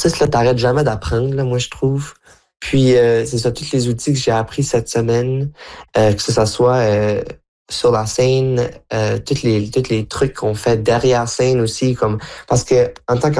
artiste, là, t'arrêtes jamais d'apprendre, là, moi, je trouve. Puis, c'est ça, tous les outils que j'ai appris cette semaine, que ça soit sur la scène, tous les trucs qu'on fait derrière scène aussi, comme parce que en tant